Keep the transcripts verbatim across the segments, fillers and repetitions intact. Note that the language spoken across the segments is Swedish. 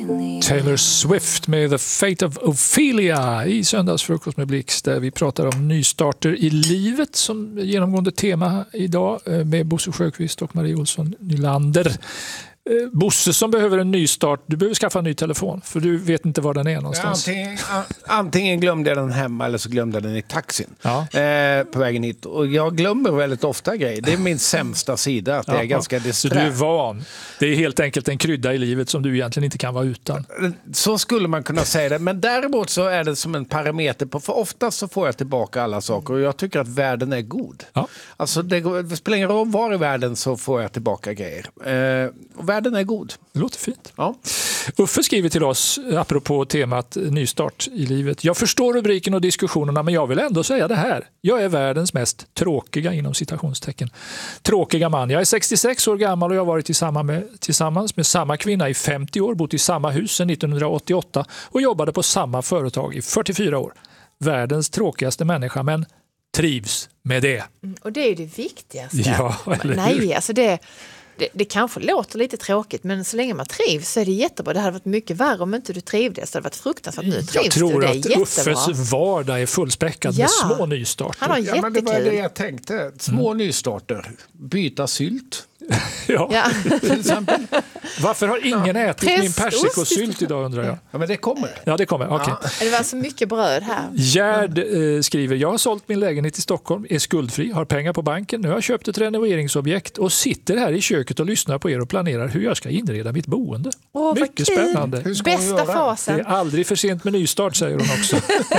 Taylor Swift med The Fate of Ophelia i Söndagsfrukost med Blix, där vi pratar om nystarter i livet som genomgående tema idag med Bosse Sjöqvist och Marie Olsson Nylander. Bosse som behöver en ny start, du behöver skaffa en ny telefon för du vet inte var den är någonstans. Ja, antingen, antingen glömde jag den hemma eller så glömde jag den i taxin ja. eh, på vägen hit. Och jag glömmer väldigt ofta grejer. Det är min sämsta sida, att ja. jag är ganska disträ. Så du är van. Det är helt enkelt en krydda i livet som du egentligen inte kan vara utan. Så skulle man kunna säga det. Men däremot så är det som en parameter på, för ofta så får jag tillbaka alla saker och jag tycker att världen är god. Ja. Alltså det, det spelar ingen roll var i världen så får jag tillbaka grejer. Eh, och världen är god. Det låter fint. Ja. Uffe skriver till oss apropå temat nystart i livet. Jag förstår rubriken och diskussionerna, men jag vill ändå säga det här. Jag är världens mest tråkiga inom citationstecken. Tråkiga man. Jag är sextiosex år gammal och jag har varit tillsammans med, tillsammans med samma kvinna i femtio år, bott i samma hus sedan nittonhundraåttioåtta och jobbade på samma företag i fyrtiofyra år. Världens tråkigaste människa, men trivs med det. Mm, och det är ju det viktigaste. Ja, eller Nej, hur? alltså det... Det, det kanske låter lite tråkigt, men så länge man trivs så är det jättebra. Det hade varit mycket värre om inte du trivdes. Det hade varit fruktansvärt. Nu trivs jag tror du, det är att jättebra. Uffes vardag är fullspäckad Ja. med små nystarter. Han har Ja, jättekul. men det var det jag tänkte. Små mm. nystarter. Byta sylt. Ja. Ja. Till exempel. Varför har ingen ja. ätit min persikosylt idag undrar jag? Ja, men det kommer. Ja, det kommer. Okay. Ja. Det var så mycket bröd här. Gerd eh, skriver, jag har sålt min lägenhet i Stockholm, är skuldfri, har pengar på banken. Nu har jag köpt ett renoveringsobjekt och sitter här i köket och lyssnar på er och planerar hur jag ska inreda mitt boende. Åh, mycket vad kul. spännande. Bästa fasen. Det är aldrig för sent med nystart, säger hon också.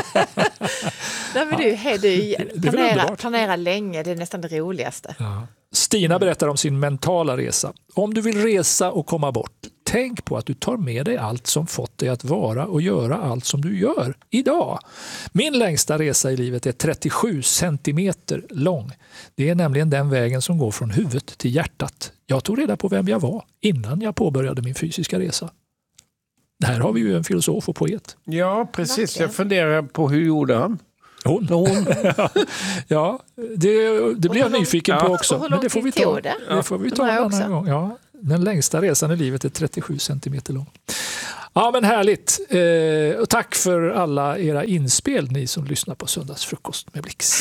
Nej, men du, hej, du det planera, planera länge, det är nästan det roligaste. Ja. Stina berättar om sin mentala resa. Om du vill resa och komma bort, tänk på att du tar med dig allt som fått dig att vara och göra allt som du gör idag. Min längsta resa i livet är trettiosju centimeter lång. Det är nämligen den vägen som går från huvudet till hjärtat. Jag tog reda på vem jag var innan jag påbörjade min fysiska resa. Här har vi ju en filosof och poet. Ja, precis. Jag funderar på hur gjorde han? Hon. Hon. Ja, det, det blir jag nyfiken på också. Och hur Men det får vi ta. det? Det får vi ta en annan gång. Ja, den längsta resan i livet är trettiosju centimeter lång. Ja, men härligt. Eh, och tack för alla era inspel, ni som lyssnar på Söndagsfrukost med Blix.